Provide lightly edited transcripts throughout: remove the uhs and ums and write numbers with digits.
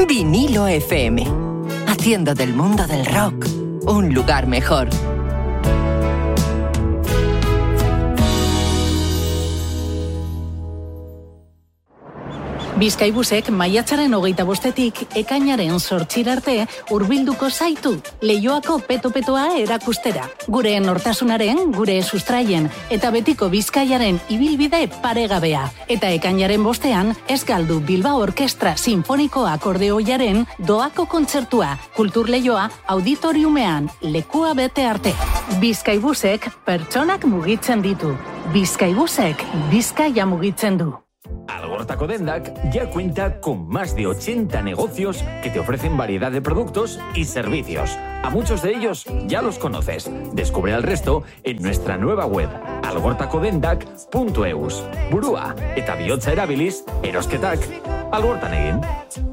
Vinilo FM, haciendo del mundo del rock un lugar mejor. Bizkaibusek maiatzaren 25-tik ekainaren 8 arte hurbilduko zaitu Leioako peto-petoa erakustera. Gure nortasunaren, gure sustraien eta betiko Bizkaiaren ibilbide paregabea. Eta ekainaren 5 ez galdu Bilbao Orkestra Sinfoniko Akordeoiaren doako kontzertua, Kultur Leioa auditoriumean lekua bete arte. Bizkaibusek pertsonak mugitzen ditu. Bizkaibusek Bizkaia mugitzen du. Algorta Codendac ya cuenta con más de 80 negocios que te ofrecen variedad de productos y servicios. A muchos de ellos ya los conoces. Descubre el resto en nuestra nueva web, algortacodendac.eus. Burua eta bihotza erabiliz, erosketak, algortan egin.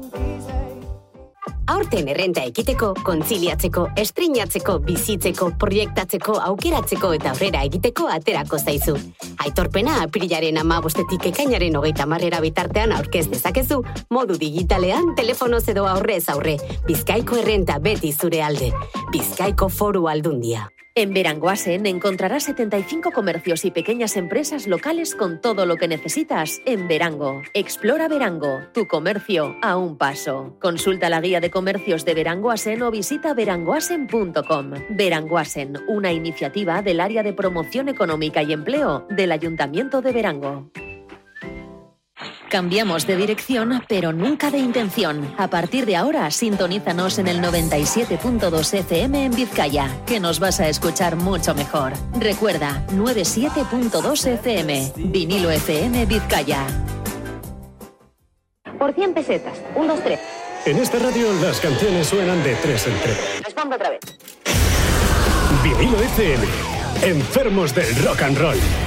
Aurten errenta ekiteko, kontziliatzeko, estrinatzeko, bizitzeko, proiektatzeko, aukeratzeko eta aurrera egiteko aterako zaizu. Aitorpena apirilaren 15-tik ekainaren 30 bitartean aurkez dezakezu, modu digitalean, telefonoz edo aurrez aurre. Bizkaiko errenta beti zure alde. Bizkaiko Foru Aldundia. En Beranguasen encontrarás 75 comercios y pequeñas empresas locales con todo lo que necesitas en Berango. Explora Berango, tu comercio a un paso. Consulta la guía de comercios de Beranguasen o visita beranguasen.com. Beranguasen, una iniciativa del Área de Promoción Económica y Empleo del Ayuntamiento de Berango. Cambiamos de dirección, pero nunca de intención. A partir de ahora, sintonízanos en el 97.2 FM en Vizcaya, que nos vas a escuchar mucho mejor. Recuerda, 97.2 FM, Vinilo FM Vizcaya. Por 100 pesetas, 1, 2, 3. En esta radio las canciones suenan de 3 en 3. Respondo otra vez. Vinilo FM, enfermos del rock and roll.